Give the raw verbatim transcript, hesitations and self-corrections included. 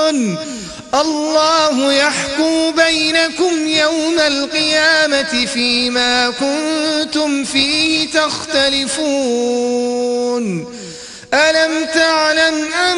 الله يحكم بينكم يوم القيامة فيما كنتم فيه تختلفون. ألم تعلم أن